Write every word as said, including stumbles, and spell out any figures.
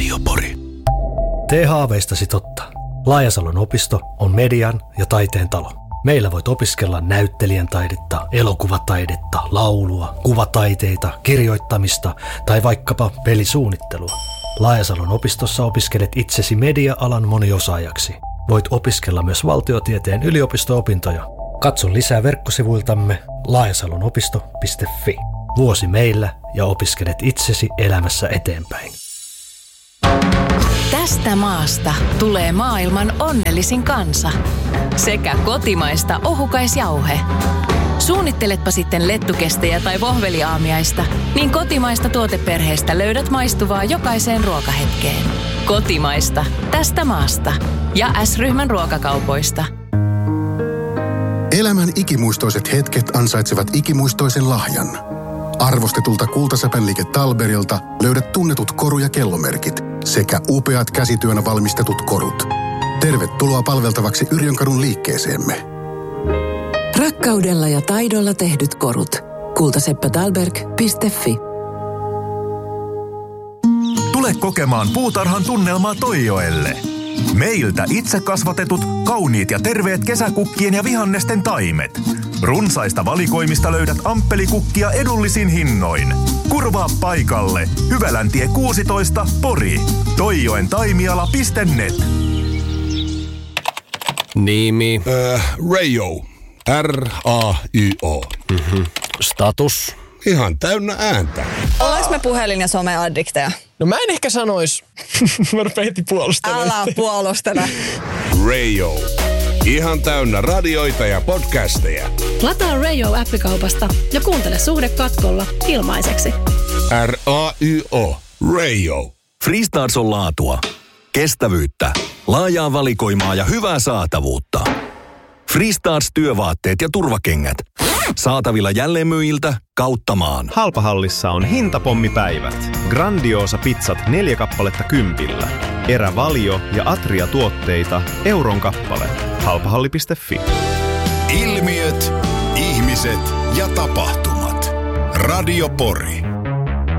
Radio Pori. Tee haaveistasi totta. Laajasalon opisto on median ja taiteen talo. Meillä voit opiskella näyttelijän taidetta, elokuvataidetta, laulua, kuvataiteita, kirjoittamista tai vaikkapa pelisuunnittelua. Laajasalon opistossa opiskelet itsesi media-alan moniosaajaksi. Voit opiskella myös valtiotieteen yliopisto-opintoja. Katso lisää verkkosivuiltamme laajasalonopisto piste fi. Vuosi meillä ja opiskelet itsesi elämässä eteenpäin. Tästä maasta tulee maailman onnellisin kansa. Sekä kotimaista ohukaisjauhe. Suunnitteletpa sitten lettukestejä tai vohveliaamiaista, niin kotimaista tuoteperheestä löydät maistuvaa jokaiseen ruokahetkeen. Kotimaista. Tästä maasta. Ja S-ryhmän ruokakaupoista. Elämän ikimuistoiset hetket ansaitsevat ikimuistoisen lahjan. Arvostetulta Kultasepänliike Talberilta löydät tunnetut koru- ja kellomerkit sekä upeat käsityönä valmistetut korut. Tervetuloa palveltavaksi Yrjönkadun liikkeeseemme. Rakkaudella ja taidolla tehdyt korut. kultaseppätalberg piste fi. Tule kokemaan puutarhan tunnelmaa Toijoelle. Meiltä itse kasvatetut, kauniit ja terveet kesäkukkien ja vihannesten taimet. Runsaista valikoimista löydät amppelikukkia edullisin hinnoin. Kurvaa paikalle. Hyväläntie kuusitoista, Pori. toijoen taimiala piste net. Nimi. Äh, Rayo. R A Y O. Mm-hmm. Status. Ihan täynnä ääntä. Ollaanko me puhelin- ja someaddikteja? No mä en ehkä sanois. Mä rupean heti puolustelemaan. Älä puolustele. Rayo. Ihan täynnä radioita ja podcasteja. Lataa Rayo-appikaupasta ja kuuntele Suhde katkolla ilmaiseksi. R A Y O. Rayo. Freestarts on laatua, kestävyyttä, laajaa valikoimaa ja hyvää saatavuutta. Freestarts työvaatteet ja turvakengät. Saatavilla jälleenmyyjiltä kautta maan. Halpahallissa on hintapommipäivät. Grandiosa pizzat neljä kappaletta kympillä. Erävalio ja Atria-tuotteita euron kappale. Halpahalli piste fi. Ilmiöt, ihmiset ja tapahtumat. Radio Pori.